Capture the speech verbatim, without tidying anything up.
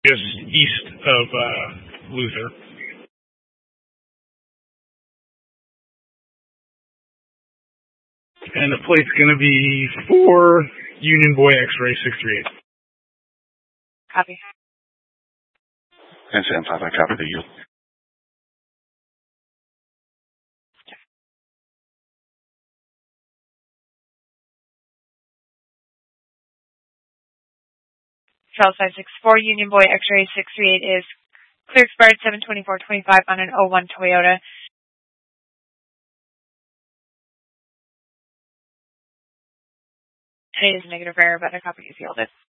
Just east of uh, Luther. And the plate's going to be for Union Boy X-Ray six three eight. Copy. And Sam five, I copy the yield. Charles five six four, Union Boy X-Ray six three eight is clear expired seven twenty-four twenty-five on an oh one Toyota. It is negative error, but a copy is yielded.